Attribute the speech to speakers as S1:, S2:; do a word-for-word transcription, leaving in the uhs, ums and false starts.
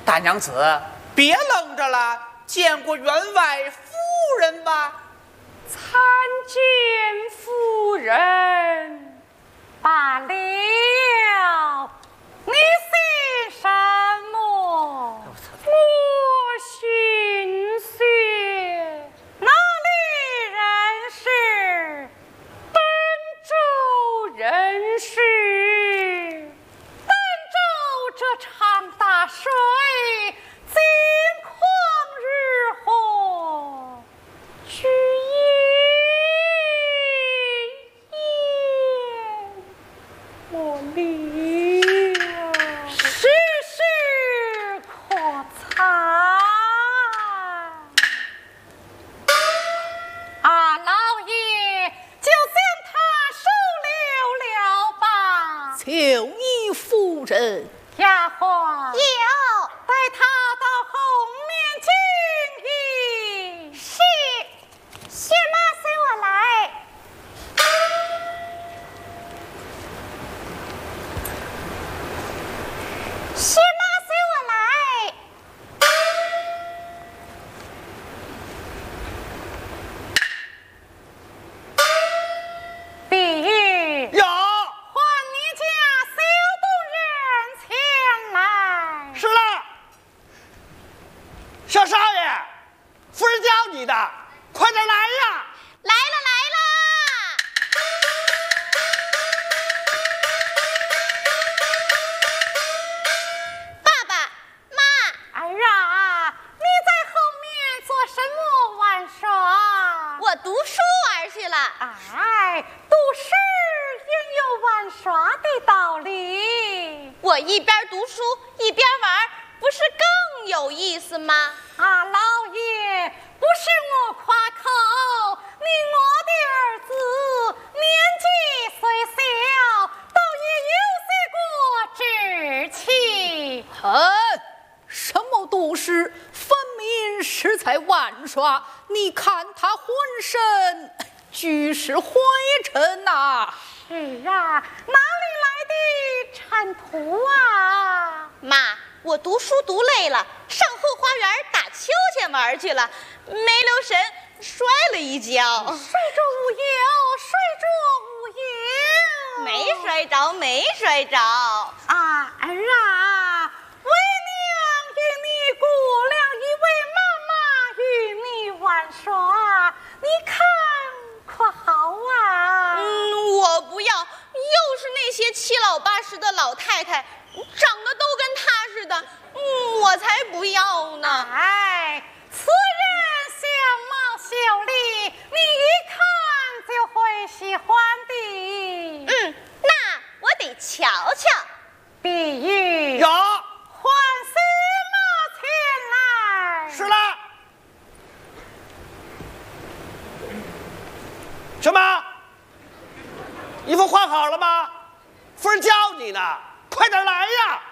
S1: 大娘子，别愣着了，见过员外夫人吧？
S2: 参见夫人罢了。你姓什么？我姓薛，哪里人士？登州人士。登州这场大水，近况如何？据言，我理了。世事可惨。啊，老爷，就将他收留了吧。
S3: 求你夫人。
S2: 丫鬟有，带他到后面请益。是，薛妈随我来。薛妈随我来。碧玉
S1: 有。
S2: 唤你家小动人前来。
S1: 是了。小少爷，夫人叫你的，快点来呀！
S4: 来了来了。爸爸妈，
S2: 儿啊，你在后面做什么玩耍？
S4: 我读书儿去了。
S2: 哎，读诗也有玩耍的道理。
S4: 我一边读书一边玩，不是更有意思吗？
S2: 啊，老爷，不是我夸口，你我的儿子年纪虽小，倒也有些过志气。
S3: 哼，什么读诗，分明是在玩耍。你看他浑身俱是灰尘呐。
S2: 是啊，哪里来的尘土啊？
S4: 妈，我读书读累了，上后花园打秋千玩去了，没留神摔了一跤。
S2: 摔着无忧，摔着无忧。
S4: 没摔着，没摔着。
S2: 啊，儿啊，为娘与你过了一位妈妈与你玩耍，你看可好啊？
S4: 嗯，我不要，又是那些七老八十的老太太，长得都跟她似的，嗯，我才不要呢。
S2: 哎，此人相貌秀丽，你一看就会喜欢的。
S4: 嗯，那我得瞧瞧。
S2: 碧玉
S1: 有。
S2: 唤司马前来。
S1: 是了。什么？衣服换好了吗？夫人叫你呢，快点来呀！